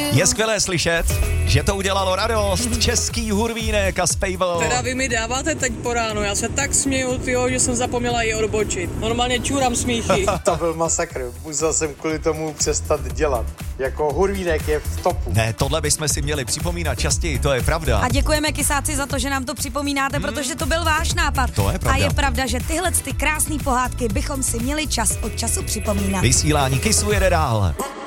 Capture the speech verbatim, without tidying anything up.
Je skvělé slyšet, že to udělalo radost. Český hurvínek a zpěval. Teda vy mi dáváte teď po ránu, já se tak směju, tyjo, že jsem zapomněla ji odbočit. Normálně čůram smíchy. To byl masakr, musel jsem kvůli tomu přestat dělat. Jako hurvínek je v topu. Ne, tohle bychom si měli připomínat častěji, to je pravda. A děkujeme Kysáci za to, že nám to připomínáte, hmm. protože to byl váš nápad. To je pravda. A je pravda, že tyhle ty krásné pohádky bychom si měli čas od času připomínat. Vysílání Kysu jede dál.